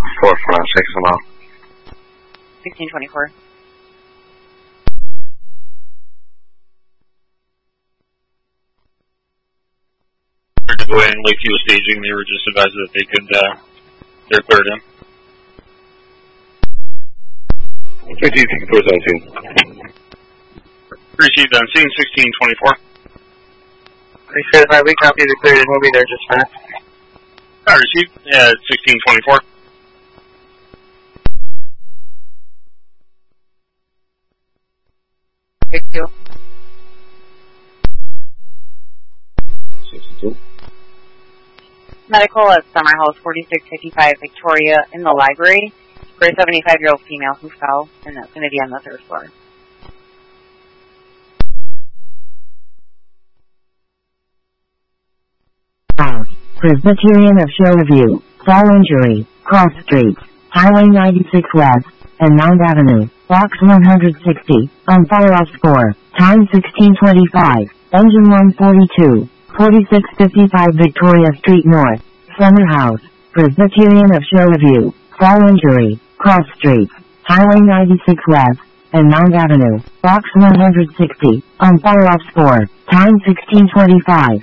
446 a mile. 1624. To go ahead and Lakeview staging, they were just advised that they could, they're cleared in. 417. Received on scene 1624. Appreciate it. We copy the cleared in. We'll be there just fine. Received at 1624. Thank you. 62. Medical at Summer House 4655 Victoria in the library for a 75-year-old female who fell, and that's going to be on the 3rd floor. Presbyterian of Shoreview, fall injury, cross streets, Highway 96 West, and Mount Avenue, box 160, on follow-up score, time 1625, engine 142, 4655 Victoria Street North, Summer House, Presbyterian of Shoreview, fall injury, cross streets, Highway 96 West, and Mount Avenue, box 160, on follow-up score, time 1625.